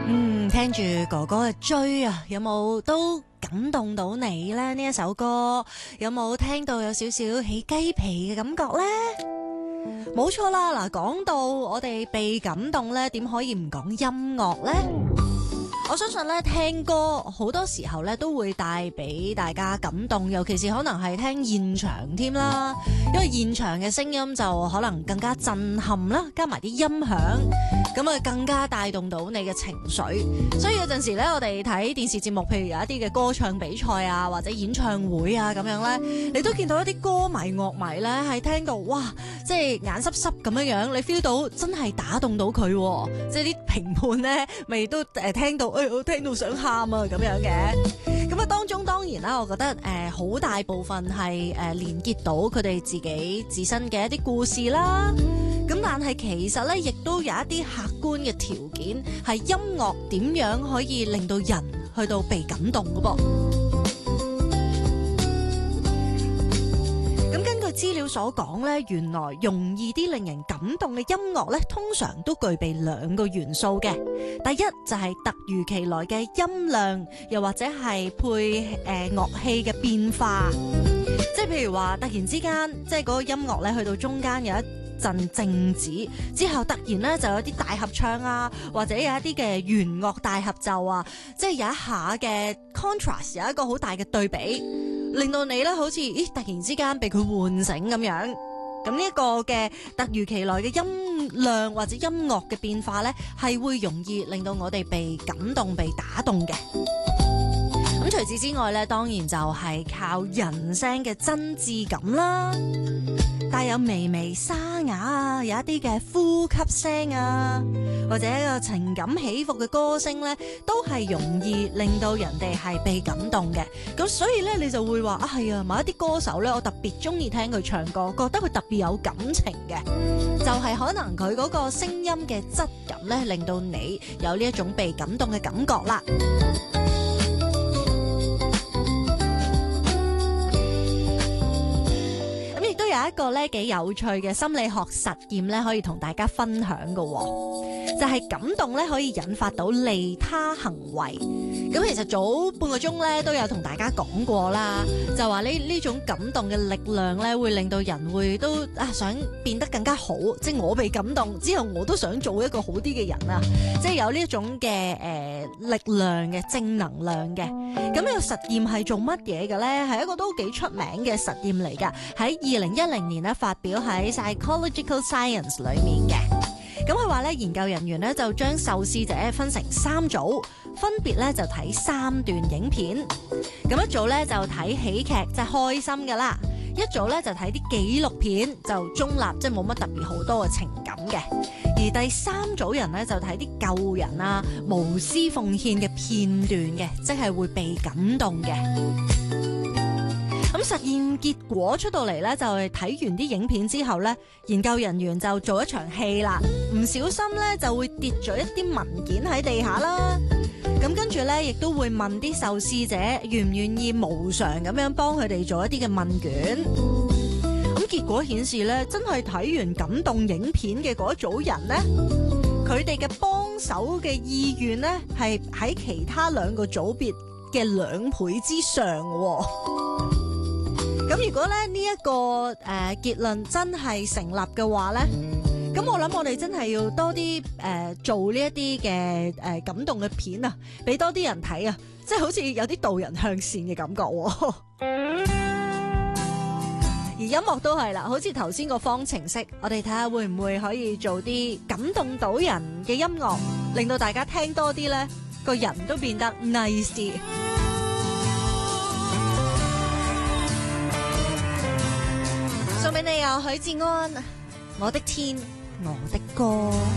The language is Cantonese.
聽住哥哥嘅追啊，有冇都感動到你呢？呢一首歌有冇聽到有少少起雞皮嘅感覺呢？冇錯啦，嗱，講到我哋被感動呢，點可以唔講音樂呢？我相信咧，聽歌好多時候咧都會帶俾大家感動，尤其是可能係聽現場添啦，因為現場嘅聲音就可能更加震撼啦，加埋啲音響，咁啊更加帶動到你嘅情緒。所以有陣時咧，我哋睇電視節目，譬如有一啲嘅歌唱比賽啊，或者演唱會啊咁樣咧，你都見到一啲歌迷樂迷咧係聽到哇，即係眼濕濕咁樣樣，你 feel 到真係打動到佢，即係啲評判咧咪都聽到。我聽到想喊啊咁樣嘅，咁啊當中當然啦，我覺得好大部分係連結到佢哋自己自身嘅一啲故事啦。咁但係其實咧，亦都有一啲客觀嘅條件，係音樂點樣可以令到人去到被感動嘅噃。資料所講咧，原來容易啲令人感動嘅音樂咧，通常都具備兩個元素嘅。第一就係突如其來嘅音量，又或者係配樂器嘅變化。即係譬如話，突然之間，即係嗰個音樂咧，去到中間有一陣靜止，之後突然咧就有啲大合唱啊，或者有一啲嘅弦樂大合奏啊，即係有一下嘅 contrast， 有一個好大嘅對比。令到你咧好似突然之間被佢喚醒咁樣，咁呢一個嘅突如其來嘅音量或者音樂嘅變化咧，係會容易令到我哋被感動、被打動嘅。咁除此之外咧，當然就係靠人聲嘅真摯感啦，帶有微微沙啞啊，有一啲嘅呼吸聲啊，或者一個情感起伏嘅歌聲咧，都係容易令到人哋係被感動嘅。咁所以咧，你就會話啊，係啊，某一啲歌手咧，我特別中意聽佢唱歌，覺得佢特別有感情嘅，就係可能佢嗰個聲音嘅質感咧，令到你有呢一種被感動嘅感覺啦。有一個咧幾有趣嘅心理學實驗咧，可以同大家分享嘅，就係感動咧可以引發到利他行為。咁其實早半個鐘咧都有同大家講過啦，就話呢種感動嘅力量咧，會令到人會都想變得更加好。即係我被感動之後，我都想做一個好啲嘅人啊！即係有呢一種嘅力量嘅正能量嘅。咁呢個實驗係做乜嘢嘅咧？係一個都幾出名嘅實驗嚟㗎，喺2010年咧發表喺 Psychological Science 裏面嘅。咁佢話咧，研究人員咧就將受試者分成3組，分別咧就睇3段影片。咁一組咧就睇喜劇，即係開心㗎啦；一組咧就睇啲紀錄片，就中立，即係冇乜特別好多嘅情感嘅。而第3組人咧就睇啲救人啊、無私奉獻嘅片段嘅，即係會被感動嘅。咁實驗結果出到嚟咧，就係睇完啲影片之後咧，研究人員就做一場戲啦，唔小心咧就會跌咗一啲文件喺地下啦。咁跟住咧，亦都會問啲受試者願唔願意無償咁樣幫佢哋做一啲嘅問卷。咁結果顯示咧，真係睇完感動影片嘅嗰一組人咧，佢哋嘅幫手嘅意願咧，係喺其他2個組別嘅2倍之上喎。咁如果咧呢一個結論真係成立嘅話咧，咁我諗我哋真係要多啲做呢一啲嘅感動嘅片啊，俾多啲人睇啊，即係好似有啲導人向善嘅感覺。而音樂都係啦，好似頭先個方程式，我哋睇下會唔會可以做啲感動到人嘅音樂，令到大家聽多啲咧，個人都變得 nice 啲。送俾你啊，許志安，我的天，我的歌。